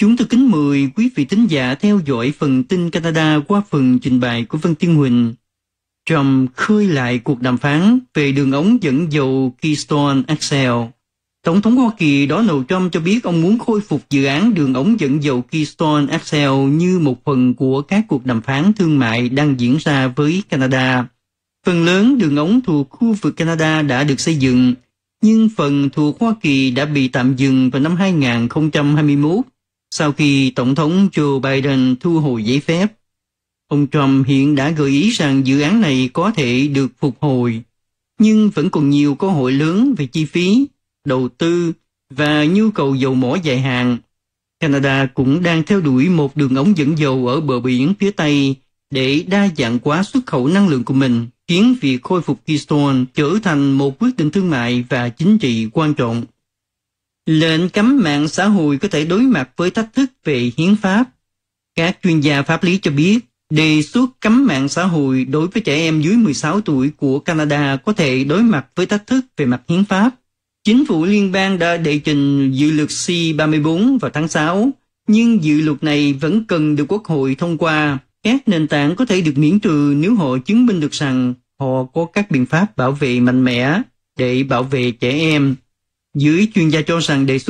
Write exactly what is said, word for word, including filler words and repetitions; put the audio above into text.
Chúng tôi kính mời quý vị thính giả theo dõi phần tin Canada qua phần trình bày của Vân Tiên Huỳnh. Trump khơi lại cuộc đàm phán về đường ống dẫn dầu Keystone ích eo. Tổng thống Hoa Kỳ Donald Trump cho biết ông muốn khôi phục dự án đường ống dẫn dầu Keystone ích eo như một phần của các cuộc đàm phán thương mại đang diễn ra với Canada. Phần lớn đường ống thuộc khu vực Canada đã được xây dựng, nhưng phần thuộc Hoa Kỳ đã bị tạm dừng vào năm hai không hai mốt sau khi Tổng thống Joe Biden thu hồi giấy phép. Ông Trump hiện đã gợi ý rằng dự án này có thể được phục hồi, nhưng vẫn còn nhiều cơ hội lớn về chi phí, đầu tư và nhu cầu dầu mỏ dài hạn. Canada cũng đang theo đuổi một đường ống dẫn dầu ở bờ biển phía Tây để đa dạng hóa xuất khẩu năng lượng của mình, khiến việc khôi phục Keystone trở thành một quyết định thương mại và chính trị quan trọng. Lệnh cấm mạng xã hội có thể đối mặt với thách thức về hiến pháp. Các chuyên gia pháp lý cho biết, đề xuất cấm mạng xã hội đối với trẻ em dưới mười sáu tuổi của Canada có thể đối mặt với thách thức về mặt hiến pháp. Chính phủ liên bang đã đệ trình dự luật C ba mươi bốn vào tháng sáu, nhưng dự luật này vẫn cần được Quốc hội thông qua. Các nền tảng có thể được miễn trừ nếu họ chứng minh được rằng họ có các biện pháp bảo vệ mạnh mẽ để bảo vệ trẻ em. Giới chuyên gia cho rằng đề xuất